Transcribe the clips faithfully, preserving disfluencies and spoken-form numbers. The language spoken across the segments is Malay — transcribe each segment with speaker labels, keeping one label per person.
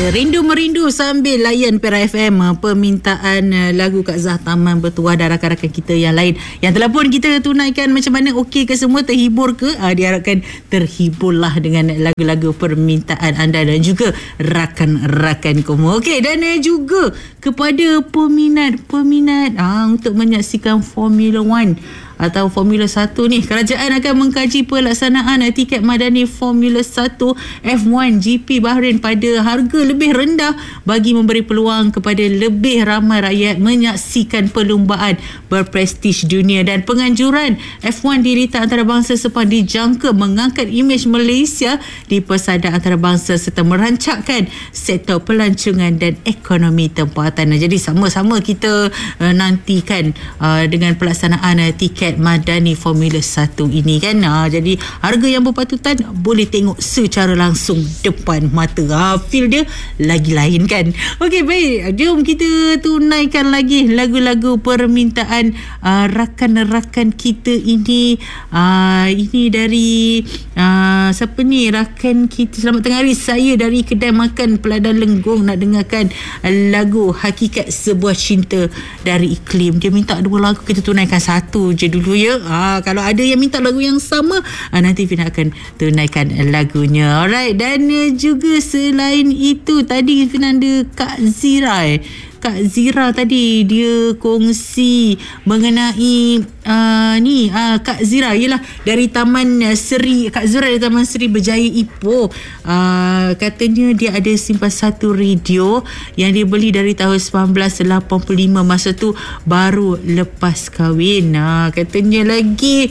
Speaker 1: Rindu merindu sambil layan Pera F M permintaan lagu Kak Zah Taman Bertuah dan rakan-rakan kita yang lain yang telah pun kita tunaikan. Macam mana, okey ke semua, terhibur ke? Ha, diharapkan terhiburlah dengan lagu-lagu permintaan anda dan juga rakan-rakan kamu. Okey, dan juga kepada peminat-peminat ha, untuk menyaksikan Formula One atau Formula satu ni, kerajaan akan mengkaji pelaksanaan tiket madani Formula satu F satu G P Bahrain pada harga lebih rendah bagi memberi peluang kepada lebih ramai rakyat menyaksikan perlumbaan berprestij dunia. Dan penganjuran F satu di Liga Antarabangsa Sepang dijangka mengangkat imej Malaysia di persada antarabangsa serta merancangkan sektor pelancongan dan ekonomi tempatan. Jadi sama-sama kita uh, nantikan uh, dengan pelaksanaan uh, tiket madani Formula satu ini kan. Ha, jadi harga yang berpatutan boleh tengok secara langsung depan mata. Ha, feel dia lagi lain kan. Okey, baik, jom kita tunaikan lagi lagu-lagu permintaan uh, rakan-rakan kita ini. Uh, ini dari uh, siapa ni, rakan kita. Selamat tengah hari, saya dari kedai makan Peladan Lenggong nak dengarkan lagu Hakikat Sebuah Cinta dari Iklim. Dia minta dua lagu, kita tunaikan satu je dulu ya. Ha, kalau ada yang minta lagu yang sama, ha, nanti Fina akan tunaikan lagunya. Alright, dan uh, juga selain itu tadi Fina ada Kak Zira eh. Kak Zira tadi dia kongsi mengenai uh, ni uh, Kak Zira ialah dari Taman Seri. Kak Zira dari Taman Seri Berjaya Ipoh. Uh, katanya dia ada simpan satu radio yang dia beli dari tahun sembilan belas lapan puluh lima, masa tu baru lepas kahwin. Uh, katanya lagi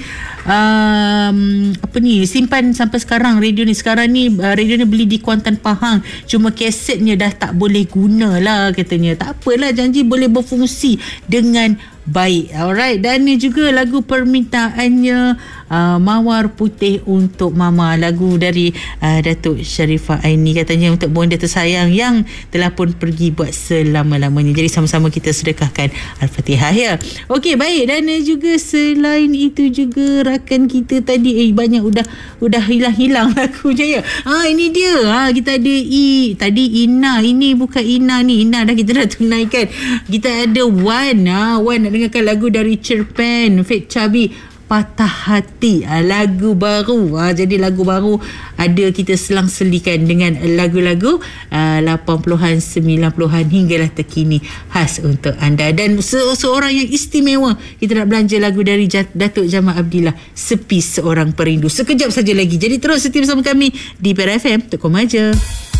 Speaker 1: um, apa ni, simpan sampai sekarang radio ni. Sekarang ni uh, radio ni beli di Kuantan Pahang, cuma kasetnya dah tak boleh guna lah katanya. Tak apalah, janji boleh berfungsi dengan baik. Alright, dan ni juga lagu permintaannya uh, Mawar Putih untuk Mama, lagu dari uh, Datuk Sharifah Aini, katanya untuk bonda tersayang yang telah pun pergi buat selama-lamanya. Jadi sama-sama kita sedekahkan Al-Fatihah ya. Okey, baik, dan uh, juga selain itu juga rakan kita tadi eh banyak udah udah hilang-hilang lagunya ya. Ah, ini dia. Ah, kita ada I tadi Ina, ini bukan Ina ni. Ina dah kita dah tunaikan. Kita ada Wan. Ah, Wan nak dengarkan lagu dari Cerpen Faith Chabi, Patah Hati, lagu baru. Ha, jadi lagu baru ada kita selang-selikan dengan lagu-lagu uh, lapan puluhan, sembilan puluhan hinggalah terkini khas untuk anda. Dan se- seorang yang istimewa, kita nak belanja lagu dari Jat- Datuk Jamal Abdillah, Sepi Seorang Perindu. Sekejap saja lagi. Jadi terus setia bersama kami di Pera F M. Tok Koma aja.